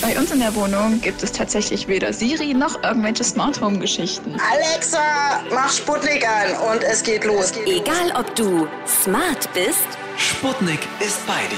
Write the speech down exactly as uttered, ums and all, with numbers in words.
Bei uns in der Wohnung gibt es tatsächlich weder Siri noch irgendwelche Smart Home Geschichten. Alexa, mach Sputnik an und es geht los. Egal ob du smart bist Sputnik ist bei dir.